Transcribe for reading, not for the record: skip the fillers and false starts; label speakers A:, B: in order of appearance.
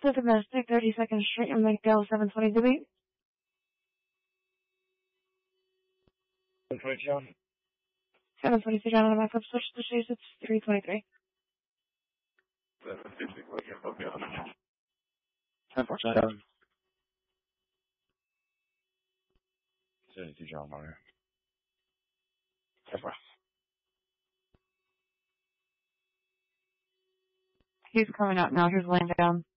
A: So domestic, 32nd Street in McDale, 720 Dewey.
B: 722.
A: 722 John on the backup switch to chase, it's 323.
B: 1047. 72 John Monitor. Southwest.
A: He's coming out now, he's laying down.